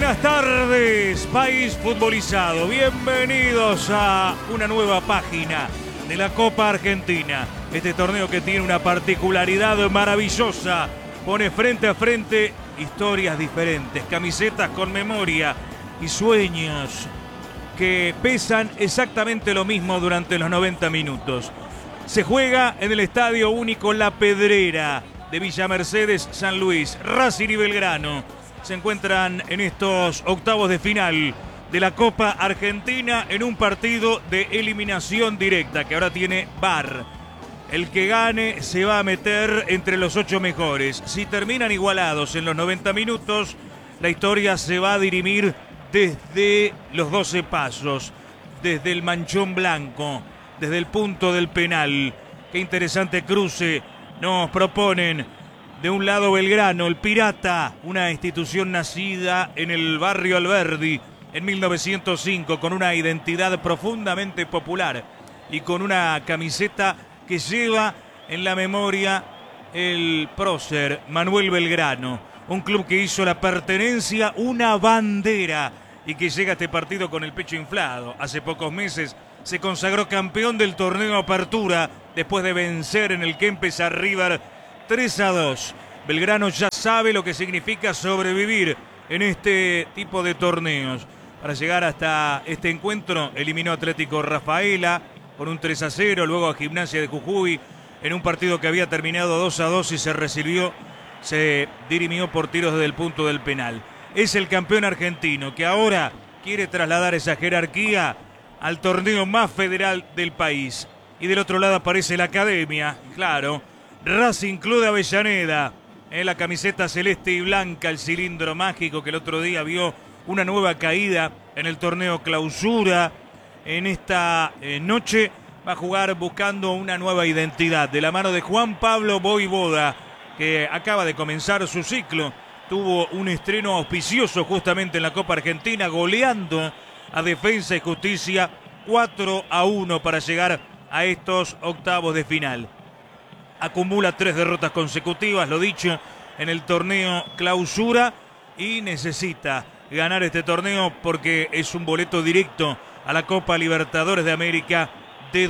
Buenas tardes, país futbolizado. Bienvenidos a una nueva página de la Copa Argentina. Este torneo que tiene una particularidad maravillosa. Pone frente a frente historias diferentes, camisetas con memoria y sueños que pesan exactamente lo mismo durante los 90 minutos. Se juega en el Estadio Único La Pedrera de Villa Mercedes, San Luis. Racing y Belgrano se encuentran en estos octavos de final de la Copa Argentina en un partido de eliminación directa que ahora tiene VAR. El que gane se va a meter entre los 8 mejores. Si terminan igualados en los 90 minutos, la historia se va a dirimir desde los 12 pasos, desde el manchón blanco, desde el punto del penal. Qué interesante cruce nos proponen. De un lado Belgrano, el Pirata, una institución nacida en el barrio Alberdi en 1905 con una identidad profundamente popular y con una camiseta que lleva en la memoria el prócer Manuel Belgrano, un club que hizo la pertenencia una bandera y que llega a este partido con el pecho inflado. Hace pocos meses se consagró campeón del torneo Apertura después de vencer en el Kempes a River 3-2. Belgrano ya sabe lo que significa sobrevivir en este tipo de torneos. Para llegar hasta este encuentro eliminó a Atlético Rafaela con un 3-0, luego a Gimnasia de Jujuy en un partido que había terminado 2-2 y se dirimió por tiros desde el punto del penal. Es el campeón argentino que ahora quiere trasladar esa jerarquía al torneo más federal del país. Y del otro lado aparece la academia, claro, Racing Club de Avellaneda, en la camiseta celeste y blanca, el cilindro mágico que el otro día vio una nueva caída en el torneo Clausura. En esta noche va a jugar buscando una nueva identidad de la mano de Juan Pablo Voivoda, que acaba de comenzar su ciclo. Tuvo un estreno auspicioso justamente en la Copa Argentina, goleando a Defensa y Justicia 4-1 para llegar a estos octavos de final. Acumula 3 derrotas consecutivas, lo dicho, en el torneo Clausura y necesita ganar este torneo porque es un boleto directo a la Copa Libertadores de América de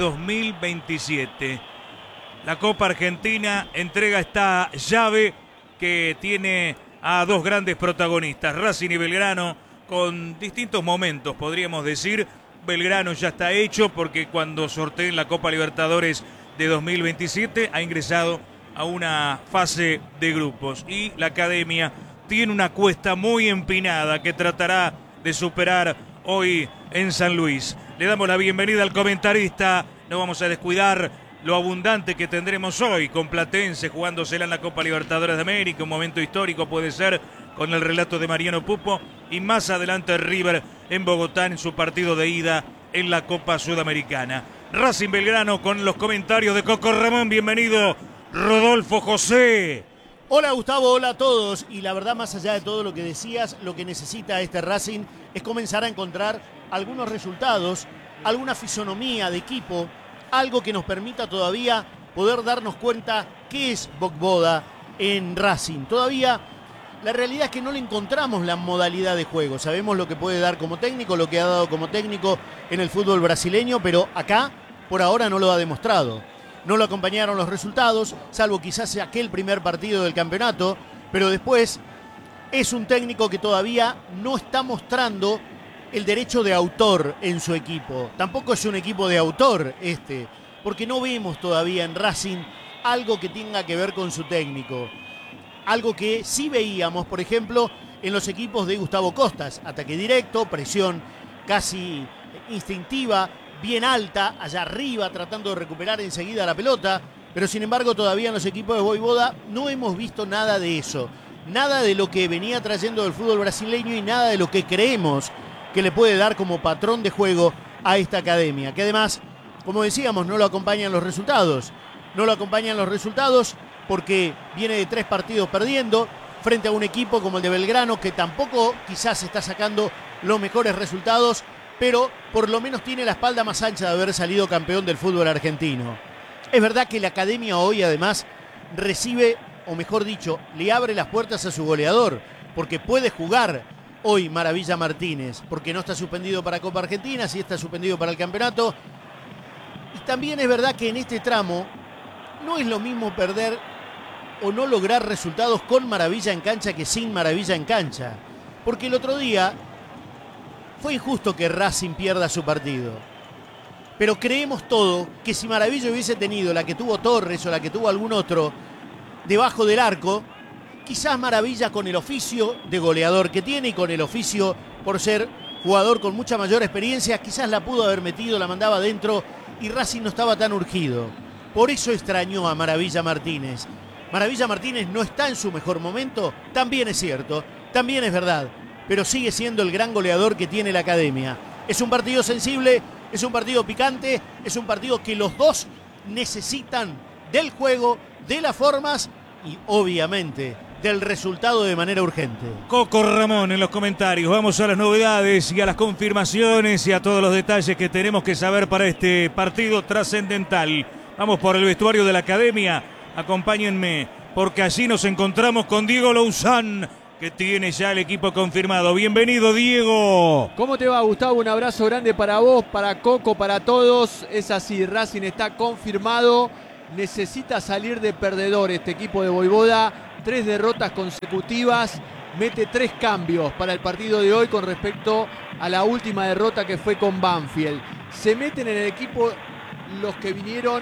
2027. La Copa Argentina entrega esta llave que tiene a 2 grandes protagonistas, Racing y Belgrano, con distintos momentos, podríamos decir. Belgrano ya está hecho porque cuando sorteen la Copa Libertadores de 2027 ha ingresado a una fase de grupos y la academia tiene una cuesta muy empinada que tratará de superar hoy en San Luis. Le damos la bienvenida al comentarista, no vamos a descuidar lo abundante que tendremos hoy con Platense jugándosela en la Copa Libertadores de América, un momento histórico puede ser con el relato de Mariano Pupo y más adelante River en Bogotá en su partido de ida en la Copa Sudamericana. Racing Belgrano con los comentarios de Coco Ramón, bienvenido Rodolfo José. Hola Gustavo, hola a todos. Y la verdad, más allá de todo lo que decías, lo que necesita este Racing es comenzar a encontrar algunos resultados, alguna fisonomía de equipo, algo que nos permita todavía poder darnos cuenta qué es Voivoda en Racing. Todavía la realidad es que no le encontramos la modalidad de juego. Sabemos lo que puede dar como técnico, lo que ha dado como técnico en el fútbol brasileño, pero acá por ahora no lo ha demostrado. No lo acompañaron los resultados, salvo quizás aquel primer partido del campeonato, pero después es un técnico que todavía no está mostrando el derecho de autor en su equipo. Tampoco es un equipo de autor porque no vemos todavía en Racing algo que tenga que ver con su técnico. Algo que sí veíamos, por ejemplo, en los equipos de Gustavo Costas. Ataque directo, presión casi instintiva, bien alta, allá arriba, tratando de recuperar enseguida la pelota. Pero sin embargo, todavía en los equipos de Voivoda no hemos visto nada de eso. Nada de lo que venía trayendo del fútbol brasileño y nada de lo que creemos que le puede dar como patrón de juego a esta academia. Que además, como decíamos, no lo acompañan los resultados. No lo acompañan los resultados porque viene de 3 partidos perdiendo frente a un equipo como el de Belgrano que tampoco quizás está sacando los mejores resultados, pero por lo menos tiene la espalda más ancha de haber salido campeón del fútbol argentino. Es verdad que la academia hoy además recibe, o mejor dicho, le abre las puertas a su goleador, porque puede jugar hoy Maravilla Martínez, porque no está suspendido para Copa Argentina, sí está suspendido para el campeonato. Y también es verdad que en este tramo no es lo mismo perder o no lograr resultados con Maravilla en cancha que sin Maravilla en cancha. Porque el otro día fue injusto que Racing pierda su partido. Pero creemos todo que si Maravilla hubiese tenido la que tuvo Torres o la que tuvo algún otro debajo del arco, quizás Maravilla con el oficio de goleador que tiene y con el oficio por ser jugador con mucha mayor experiencia, quizás la pudo haber metido, la mandaba adentro y Racing no estaba tan urgido. Por eso extrañó a Maravilla Martínez. Maravilla Martínez no está en su mejor momento, también es cierto, también es verdad, pero sigue siendo el gran goleador que tiene la academia. Es un partido sensible, es un partido picante, es un partido que los dos necesitan del juego, de las formas y obviamente del resultado de manera urgente. Coco Ramón en los comentarios. Vamos a las novedades y a las confirmaciones y a todos los detalles que tenemos que saber para este partido trascendental. Vamos por el vestuario de la academia. Acompáñenme porque allí nos encontramos con Diego Louzán, que tiene ya el equipo confirmado. Bienvenido, Diego. ¿Cómo te va, Gustavo? Un abrazo grande para vos, para Coco, para todos. Es así, Racing está confirmado. Necesita salir de perdedor este equipo de Voivoda. 3 derrotas consecutivas. Mete 3 cambios para el partido de hoy con respecto a la última derrota que fue con Banfield. Se meten en el equipo los que vinieron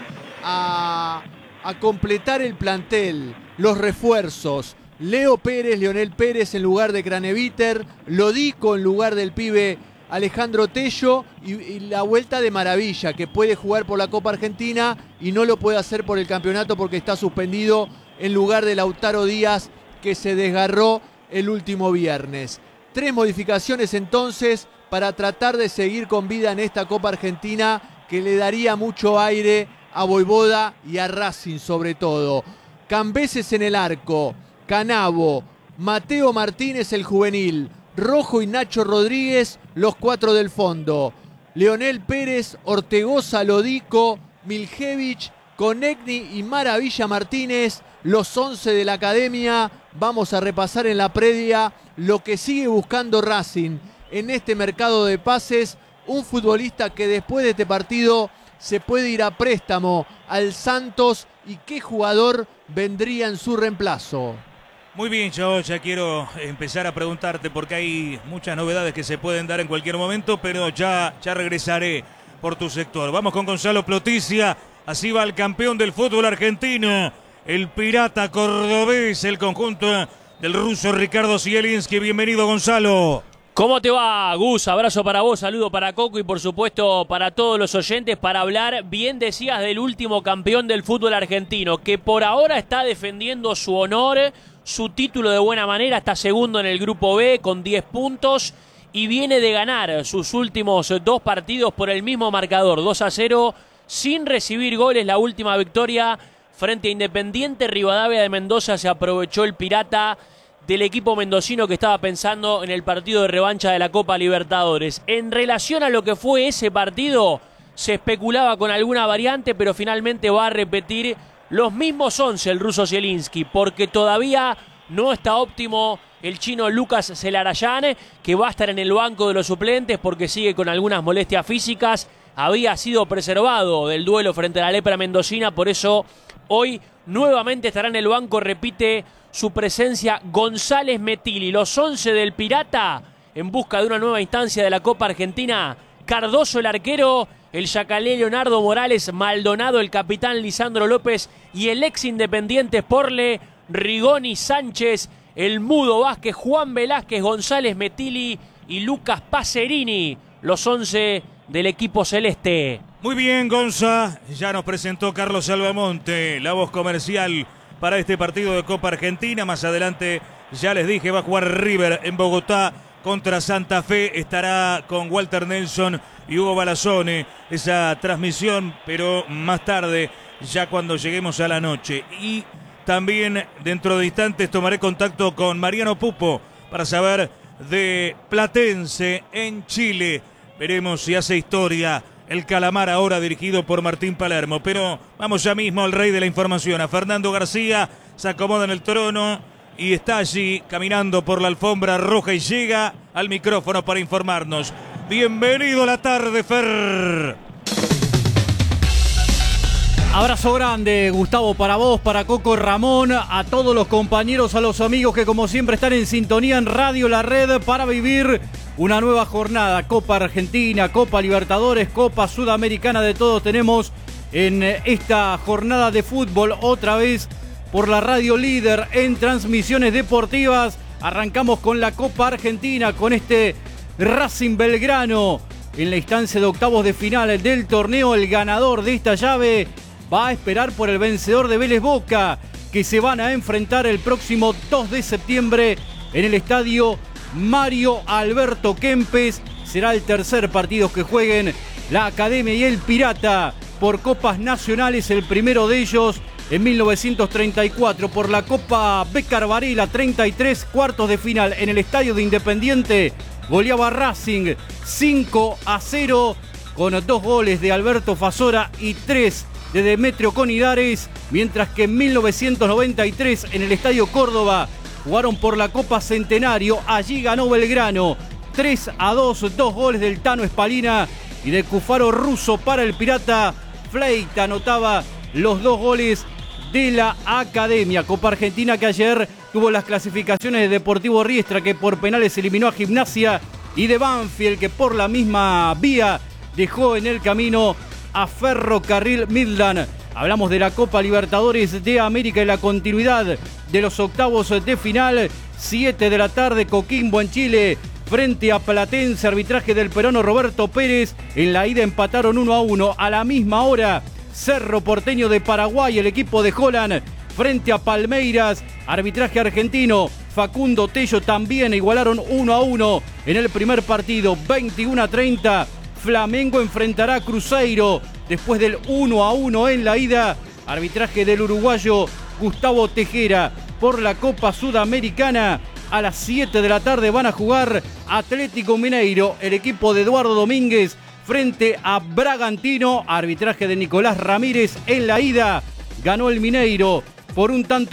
a completar el plantel, los refuerzos. Leo Pérez, Leonel Pérez en lugar de Craneviter, Lodico en lugar del pibe Alejandro Tello y la vuelta de Maravilla, que puede jugar por la Copa Argentina y no lo puede hacer por el campeonato porque está suspendido en lugar de Lautaro Díaz, que se desgarró el último viernes. 3 modificaciones entonces para tratar de seguir con vida en esta Copa Argentina que le daría mucho aire a Voivoda y a Racing sobre todo. Cambeses en el arco, Canavo, Mateo Martínez el juvenil, Rojo y Nacho Rodríguez los 4 del fondo, Leonel Pérez, Ortegoza, Lodico, Miljevich, Konechny y Maravilla Martínez los 11 de la academia. Vamos a repasar en la previa lo que sigue buscando Racing en este mercado de pases, un futbolista que después de este partido se puede ir a préstamo al Santos y qué jugador vendría en su reemplazo. Muy bien, yo ya quiero empezar a preguntarte porque hay muchas novedades que se pueden dar en cualquier momento, pero ya regresaré por tu sector. Vamos con Gonzalo Ploticia, así va el campeón del fútbol argentino, el pirata cordobés, el conjunto del ruso Ricardo Zielinski. Bienvenido, Gonzalo. ¿Cómo te va, Gus? Abrazo para vos, saludo para Coco y por supuesto para todos los oyentes para hablar, bien decías, del último campeón del fútbol argentino, que por ahora está defendiendo su honor, su título de buena manera, está segundo en el grupo B con 10 puntos y viene de ganar sus últimos 2 partidos por el mismo marcador, 2-0, sin recibir goles. La última victoria frente a Independiente Rivadavia de Mendoza se aprovechó el pirata del equipo mendocino que estaba pensando en el partido de revancha de la Copa Libertadores. En relación a lo que fue ese partido, se especulaba con alguna variante, pero finalmente va a repetir los mismos 11 el ruso Zielinski, porque todavía no está óptimo el chino Lucas Celarayán, que va a estar en el banco de los suplentes porque sigue con algunas molestias físicas. Había sido preservado del duelo frente a la lepra mendocina, por eso hoy nuevamente estará en el banco, repite su presencia González Metilli. Los 11 del Pirata en busca de una nueva instancia de la Copa Argentina: Cardoso el arquero, el Yacalé Leonardo Morales, Maldonado el capitán Lisandro López y el ex Independiente Porle, Rigoni Sánchez, el Mudo Vázquez, Juan Velázquez, González Metilli y Lucas Pacerini, los 11 del equipo celeste. Muy bien, Gonza, ya nos presentó Carlos Salvamonte, la voz comercial para este partido de Copa Argentina. Más adelante, ya les dije, va a jugar River en Bogotá contra Santa Fe. Estará con Walter Nelson y Hugo Balazzone esa transmisión, pero más tarde, ya cuando lleguemos a la noche. Y también dentro de instantes tomaré contacto con Mariano Pupo para saber de Platense en Chile. Veremos si hace historia el Calamar, ahora dirigido por Martín Palermo. Pero vamos ya mismo al rey de la información, a Fernando García. Se acomoda en el trono y está allí caminando por la alfombra roja y llega al micrófono para informarnos. Bienvenido a la tarde, Fer. Abrazo grande, Gustavo, para vos, para Coco, Ramón, a todos los compañeros, a los amigos que como siempre están en sintonía en Radio La Red para vivir una nueva jornada. Copa Argentina, Copa Libertadores, Copa Sudamericana, de todos tenemos en esta jornada de fútbol, otra vez por la radio líder en transmisiones deportivas. Arrancamos con la Copa Argentina, con este Racing Belgrano en la instancia de octavos de final del torneo. El ganador de esta llave va a esperar por el vencedor de Vélez Boca, que se van a enfrentar el próximo 2 de septiembre en el estadio Mario Alberto Kempes. Será el tercer partido que jueguen la Academia y el Pirata por copas nacionales, el primero de ellos en 1934 por la Copa Bécar Varela, 33 cuartos de final en el estadio de Independiente. Goleaba Racing 5-0 con 2 goles de Alberto Fasora y 3 de Demetrio Conidares, mientras que en 1993 en el Estadio Córdoba jugaron por la Copa Centenario. Allí ganó Belgrano 3-2, 2 goles del Tano Espalina y de Cufaro Russo para el Pirata. Fleita anotaba los 2 goles de la Academia. Copa Argentina que ayer tuvo las clasificaciones de Deportivo Riestra, que por penales eliminó a Gimnasia, y de Banfield, que por la misma vía dejó en el camino a Ferrocarril Midland. Hablamos de la Copa Libertadores de América y la continuidad de los octavos de final. 7 de la tarde, Coquimbo en Chile frente a Platense, arbitraje del peruano Roberto Pérez. En la ida empataron 1-1. A la misma hora, Cerro Porteño de Paraguay, el equipo de Holland, frente a Palmeiras, arbitraje argentino. Facundo Tello también igualaron 1-1 en el primer partido. 21-30. Flamengo enfrentará a Cruzeiro después del 1-1 en la ida. Arbitraje del uruguayo Gustavo Tejera. Por la Copa Sudamericana, a las 7 de la tarde van a jugar Atlético Mineiro, el equipo de Eduardo Domínguez, frente a Bragantino. Arbitraje de Nicolás Ramírez en la ida. Ganó el Mineiro por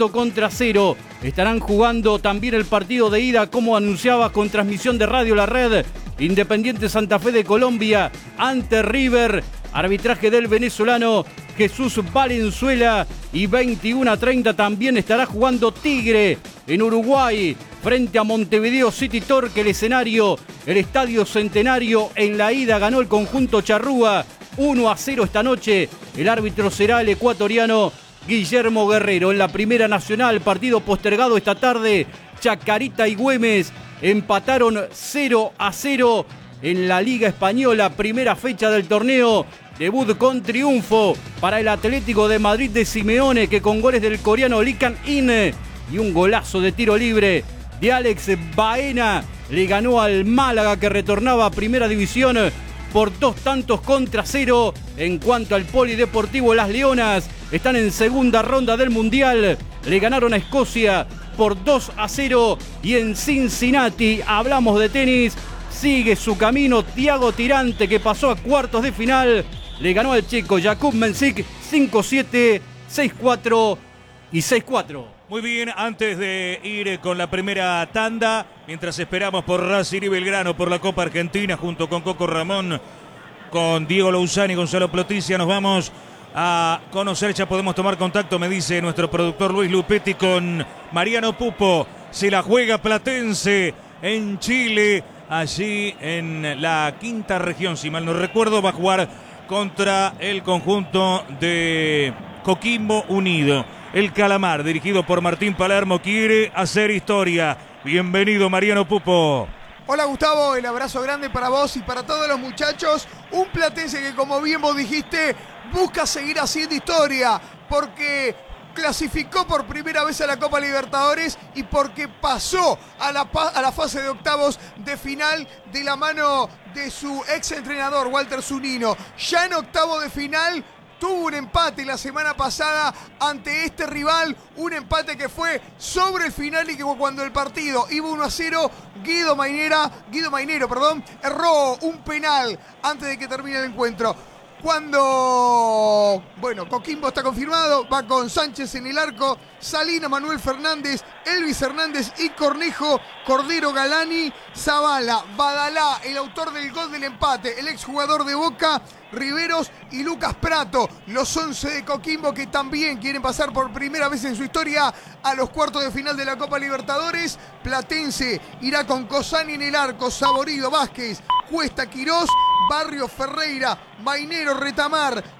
1-0. Estarán jugando también el partido de ida, como anunciaba con transmisión de Radio La Red, Independiente Santa Fe de Colombia ante River. Arbitraje del venezolano Jesús Valenzuela. Y 21-30 también estará jugando Tigre en Uruguay frente a Montevideo City Torque, el escenario, el Estadio Centenario. En la ida ganó el conjunto charrúa 1-0 esta noche. El árbitro será el ecuatoriano Guillermo Guerrero. En la Primera Nacional, partido postergado esta tarde, Chacarita y Güemes empataron 0-0 en la Liga Española, primera fecha del torneo. Debut con triunfo para el Atlético de Madrid de Simeone, que con goles del coreano Lee Kang-in y un golazo de tiro libre de Alex Baena le ganó al Málaga, que retornaba a Primera División por 2-0. En cuanto al Polideportivo, las Leonas están en segunda ronda del Mundial. Le ganaron a Escocia por 2-0. Y en Cincinnati, hablamos de tenis, sigue su camino Thiago Tirante, que pasó a cuartos de final. Le ganó al checo Jakub Mensik 5-7, 6-4 y 6-4. Muy bien, antes de ir con la primera tanda, mientras esperamos por Racing y Belgrano por la Copa Argentina, junto con Coco Ramón, con Diego Lousani y Gonzalo Ploticia, nos vamos a conocer. Ya podemos tomar contacto, me dice nuestro productor Luis Lupetti, con Mariano Pupo. Se la juega Platense en Chile, allí en la quinta región, si mal no recuerdo. Va a jugar contra el conjunto de Coquimbo Unido. El Calamar, dirigido por Martín Palermo, quiere hacer historia. Bienvenido, Mariano Pupo. Hola, Gustavo, el abrazo grande para vos y para todos los muchachos. Un Platense que, como bien vos dijiste, busca seguir haciendo historia, porque clasificó por primera vez a la Copa Libertadores y porque pasó a la fase de octavos de final de la mano de su ex entrenador Walter Zunino. Ya en octavo de final tuvo un empate la semana pasada ante este rival, un empate que fue sobre el final y que cuando el partido iba 1-0, Guido Mainero, erró un penal antes de que termine el encuentro. Cuando, bueno, Coquimbo está confirmado, va con Sánchez en el arco, Salina, Manuel Fernández, Elvis Hernández y Cornejo, Cordero, Galani, Zavala, Badalá, el autor del gol del empate, el exjugador de Boca, Riveros y Lucas Prato, los 11 de Coquimbo que también quieren pasar por primera vez en su historia a los cuartos de final de la Copa Libertadores. Platense irá con Cosani en el arco, Saborido, Vázquez, Cuesta, Quirós, Barrio, Ferreira, Mainero, Retamar,